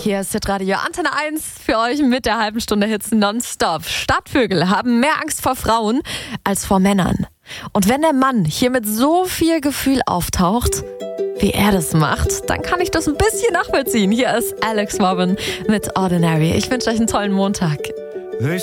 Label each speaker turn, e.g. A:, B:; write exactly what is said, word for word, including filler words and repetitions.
A: Hier ist Hitradio Antenne eins für euch mit der halben Stunde Hits nonstop. Stadtvögel haben mehr Angst vor Frauen als vor Männern. Und wenn der Mann hier mit so viel Gefühl auftaucht, wie er das macht, dann kann ich das ein bisschen nachvollziehen. Hier ist Alex Robin mit Ordinary. Ich wünsche euch einen tollen Montag.